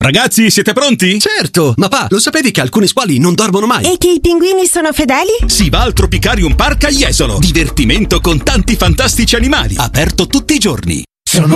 Ragazzi, siete pronti? Certo! Ma pa, lo sapevi che alcuni squali non dormono mai? E che i pinguini sono fedeli? Si va al Tropicarium Park a Jesolo. Divertimento con tanti fantastici animali. Aperto tutti i giorni. Sono